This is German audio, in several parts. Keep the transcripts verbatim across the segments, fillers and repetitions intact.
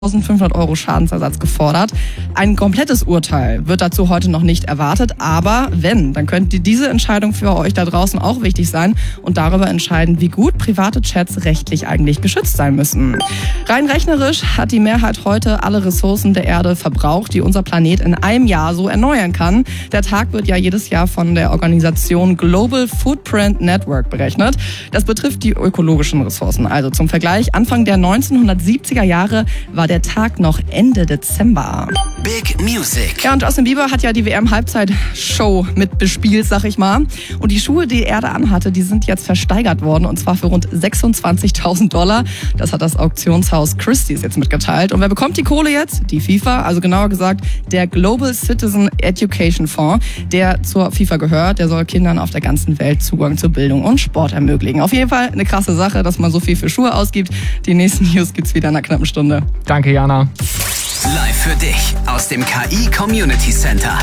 eintausendfünfhundert Euro Schadensersatz gefordert. Ein komplettes Urteil wird dazu heute noch nicht erwartet, aber wenn, dann könnte diese Entscheidung für euch da draußen auch wichtig sein und darüber entscheiden, wie gut private Chats rechtlich eigentlich geschützt sein müssen. Rein rechnerisch hat die Mehrheit heute alle Ressourcen der Erde verbraucht, die unser Planet in einem Jahr so erneuern kann. Der Tag wird ja jedes Jahr von der Organisation Global Footprint Network berechnet. Das betrifft die ökologischen Ressourcen. Also zum Vergleich, Anfang der neunzehnhundertsiebziger Jahre war der Tag noch Ende Dezember. Big Music. Ja, und Justin Bieber hat ja die W M-Halbzeitshow mit bespielt, sag ich mal. Und die Schuhe, die er da anhatte, die sind jetzt versteigert worden. Und zwar für rund sechsundzwanzigtausend Dollar. Das hat das Auktionshaus Christie's jetzt mitgeteilt. Und wer bekommt die Kohle jetzt? Die FIFA, also genauer gesagt der Global Citizen Education Fonds, der zur FIFA gehört. Der soll Kindern auf der ganzen Welt Zugang zu Bildung und Sport ermöglichen. Auf jeden Fall eine krasse Sache, dass man so viel für Schuhe ausgibt. Die nächsten News gibt's wieder in einer knappen Stunde. Danke, Jana. Live für dich aus dem K I Community Center.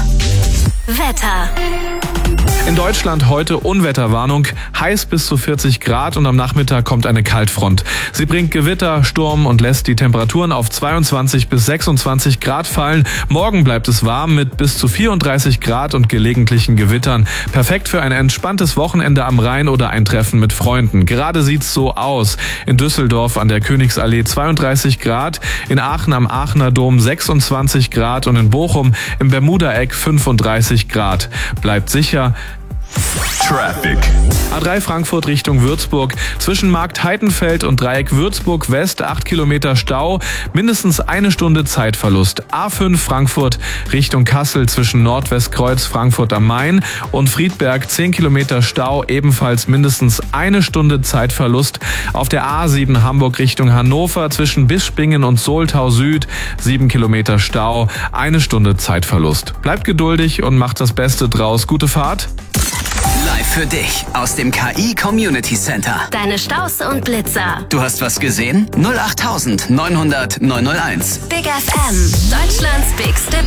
Wetter. In Deutschland heute Unwetterwarnung, heiß bis zu vierzig Grad und am Nachmittag kommt eine Kaltfront. Sie bringt Gewitter, Sturm und lässt die Temperaturen auf zweiundzwanzig bis sechsundzwanzig Grad fallen. Morgen bleibt es warm mit bis zu vierunddreißig Grad und gelegentlichen Gewittern. Perfekt für ein entspanntes Wochenende am Rhein oder ein Treffen mit Freunden. Gerade sieht's so aus. In Düsseldorf an der Königsallee zweiunddreißig Grad, in Aachen am Aachener Dom sechsundzwanzig Grad und in Bochum im Bermuda-Eck fünfunddreißig Grad. Bleibt sicher. Traffic. A drei Frankfurt Richtung Würzburg. Zwischen Markt Heitenfeld und Dreieck Würzburg West acht Kilometer Stau. Mindestens eine Stunde Zeitverlust. A fünf Frankfurt Richtung Kassel zwischen Nordwestkreuz Frankfurt am Main und Friedberg zehn Kilometer Stau. Ebenfalls mindestens eine Stunde Zeitverlust. Auf der A sieben Hamburg Richtung Hannover zwischen Bispingen und Soltau Süd sieben Kilometer Stau. Eine Stunde Zeitverlust. Bleibt geduldig und macht das Beste draus. Gute Fahrt. Live für dich aus dem K I Community Center. Deine Staus und Blitzer. Du hast was gesehen? null acht neunhundert neunhundert neunhunderteins. Big F M. Deutschlands bigste